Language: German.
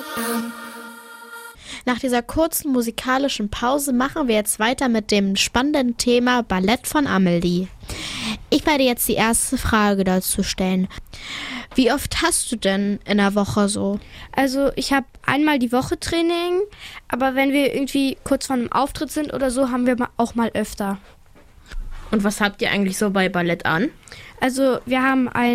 Nach dieser kurzen musikalischen Pause machen wir jetzt weiter mit dem spannenden Thema Ballett von Amelie. Ich werde jetzt die erste Frage dazu stellen. Wie oft hast du denn in der Woche so? Also ich habe einmal die Woche Training, aber wenn wir irgendwie kurz vor einem Auftritt sind oder so, haben wir auch mal öfter. Und was habt ihr eigentlich so bei Ballett an? Also wir haben